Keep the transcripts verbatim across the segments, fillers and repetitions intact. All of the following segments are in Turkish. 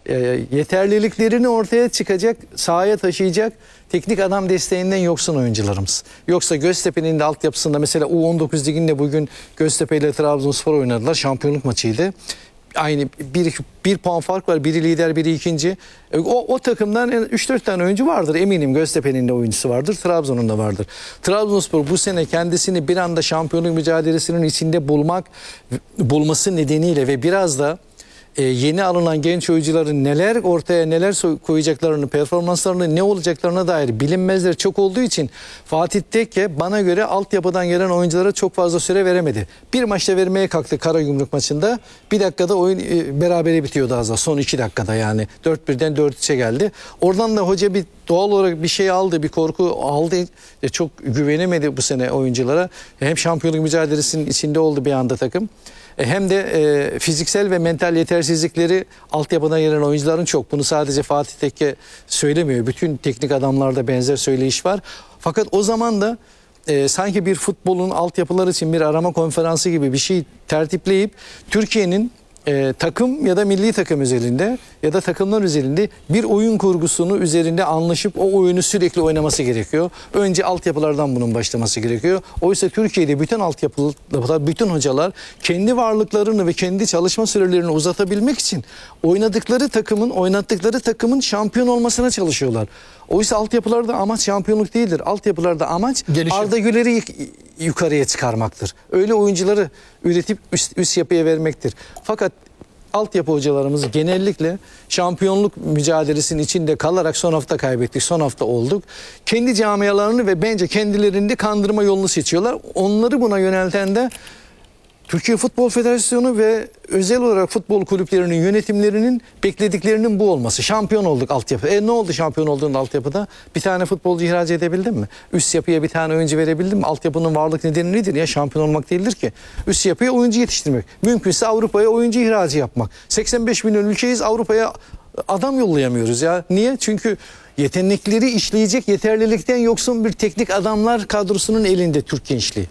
e, yeterliliklerini ortaya çıkacak, sahaya taşıyacak teknik adam desteğinden yoksun oyuncularımız. Yoksa Göztepe'nin de altyapısında mesela U on dokuz liginde bugün Göztepe ile Trabzonspor oynadılar. Şampiyonluk maçıydı. Aynı bir, bir puan fark var. Biri lider, biri ikinci. O, o takımdan üç dört tane oyuncu vardır. Eminim Göztepe'nin de oyuncusu vardır. Trabzon'un da vardır. Trabzonspor bu sene kendisini bir anda şampiyonluk mücadelesinin içinde bulmak bulması nedeniyle ve biraz da e, yeni alınan genç oyuncuların neler ortaya neler koyacaklarını, performanslarını ne olacaklarına dair bilinmezler çok olduğu için Fatih Tekke bana göre altyapıdan gelen oyunculara çok fazla süre veremedi. Bir maçta vermeye kalktı Karagümrük maçında. Bir dakikada oyun e, berabere bitiyordu az daha. Son iki dakikada yani. dört birden dört üçe geldi. Oradan da hoca bir doğal olarak bir şey aldı, bir korku aldı. E, çok güvenemedi bu sene oyunculara. Hem şampiyonluk mücadelesinin içinde oldu bir anda takım. Hem de e, fiziksel ve mental yetersizlikleri altyapıdan gelen oyuncuların çok. Bunu sadece Fatih Tekke söylemiyor. Bütün teknik adamlarda benzer söyleyiş var. Fakat o zaman da e, sanki bir futbolun altyapılar için bir arama konferansı gibi bir şey tertipleyip Türkiye'nin e, takım ya da milli takım özelinde ya da takımlar özelinde bir oyun kurgusunu üzerinde anlaşıp o oyunu sürekli oynaması gerekiyor. Önce altyapılardan bunun başlaması gerekiyor. Oysa Türkiye'de bütün altyapılar, bütün hocalar kendi varlıklarını ve kendi çalışma sürelerini uzatabilmek için oynadıkları takımın, oynattıkları takımın şampiyon olmasına çalışıyorlar. Oysa altyapılarda amaç şampiyonluk değildir. Altyapılarda amaç Gelişim. Arda Güler'i yukarıya çıkarmaktır. Öyle oyuncuları üretip üst, üst yapıya vermektir. Fakat altyapı hocalarımız genellikle şampiyonluk mücadelesinin içinde kalarak son hafta kaybettik, son hafta olduk. Kendi camialarını ve bence kendilerini de kandırma yolunu seçiyorlar. Onları buna yönelten de Türkiye Futbol Federasyonu ve özel olarak futbol kulüplerinin yönetimlerinin beklediklerinin bu olması. Şampiyon olduk altyapı. E ne oldu şampiyon olduğun altyapıda? Bir tane futbolcu ihraç edebildin mi? Üst yapıya bir tane oyuncu verebildin mi? Altyapının varlık nedeni nedir? Ya şampiyon olmak değildir ki. Üst yapıya oyuncu yetiştirmek. Mümkünse Avrupa'ya oyuncu ihracı yapmak. seksen beş milyon ülkeyiz, Avrupa'ya adam yollayamıyoruz ya. Niye? Çünkü yetenekleri işleyecek yeterlilikten yoksun bir teknik adamlar kadrosunun elinde Türk gençliği.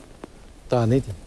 Daha ne diyeyim?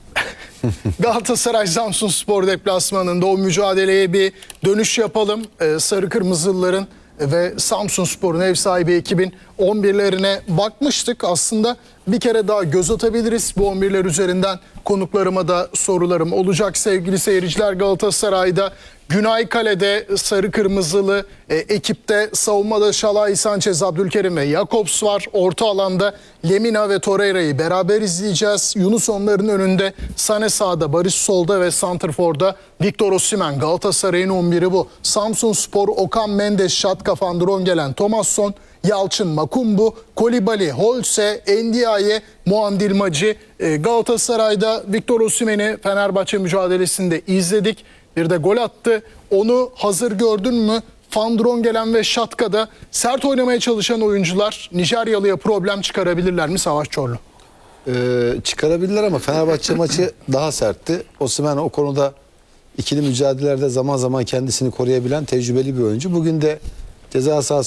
Galatasaray Samsunspor deplasmanında o mücadeleye bir dönüş yapalım. Ee, Sarı Kırmızılıların ve Samsunspor'un ev sahibi ekibin on birlerine bakmıştık. Aslında bir kere daha göz atabiliriz. Bu on birler üzerinden konuklarıma da sorularım olacak sevgili seyirciler. Galatasaray'da Günay Kale'de Sarı Kırmızılı e, ekipte savunmada Şalay, Sanchez, Abdülkerim ve Jakobs var. Orta alanda Lemina ve Torreira'yı beraber izleyeceğiz. Yunus onların önünde, Sane sağda, Barış solda ve Santrfor'da Victor Osimhen. Galatasaray'ın on biri bu. Samsunspor, Okan Mendes, Şatka, Fandron gelen Thomasson, Yalçın, Makumbu, Kolibali, Holse, Endiaye, Muandilmacı. E, Galatasaray'da Victor Osimhen'i Fenerbahçe mücadelesinde izledik. Bir de gol attı. Onu hazır gördün mü? Fandron gelen ve Şatka'da sert oynamaya çalışan oyuncular Nijeryalı'ya problem çıkarabilirler mi Savaş Çorlu? Ee, çıkarabilirler ama Fenerbahçe maçı daha sertti. Osimhen o konuda ikili mücadelelerde zaman zaman kendisini koruyabilen tecrübeli bir oyuncu. Bugün de ceza sahası